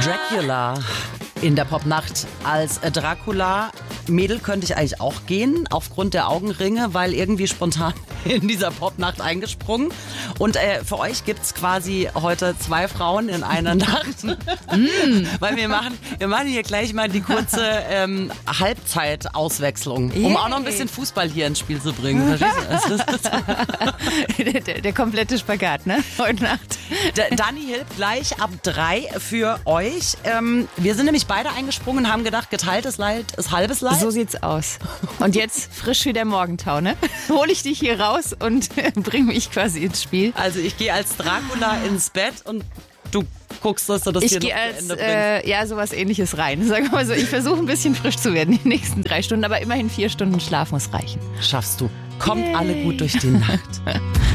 Dracula in der Popnacht als Dracula. Mädel könnte ich eigentlich auch gehen, aufgrund der Augenringe, weil irgendwie spontan in dieser Popnacht eingesprungen. Und für euch gibt es quasi heute 2 Frauen in einer Nacht. Weil wir machen hier gleich mal die kurze Halbzeitauswechslung, um auch noch ein bisschen Fußball hier ins Spiel zu bringen. Verstehst du? Der komplette Spagat, ne? Heute Nacht. Dani hilft gleich ab 3 für euch. Wir sind nämlich beide eingesprungen und haben gedacht, geteiltes Leid ist halbes Leid. So sieht's aus. Und jetzt frisch wie der Morgentau, ne? Hole ich dich hier raus und bring mich quasi ins Spiel. Also ich gehe als Dracula ins Bett und du guckst, dass du das hier noch zu Ende bringst. Ja, sowas Ähnliches rein. Sagen wir mal so, ich versuche ein bisschen frisch zu werden die nächsten 3 Stunden, aber immerhin 4 Stunden Schlaf muss reichen. Schaffst du. Kommt alle gut durch die Nacht.